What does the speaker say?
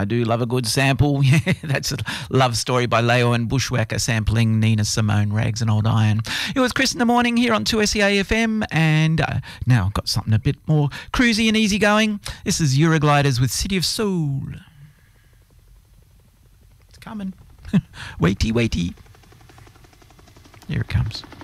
do love a good sample. Yeah, that's a love story by Leo and Bushwhacker sampling Nina Simone, Rags and Old Iron. It was Chris in the Morning here on 2SEA FM, and now I've got something a bit more cruisy and easygoing. This is Eurogliders with City of Soul. It's coming. Waity, waity. Here it comes.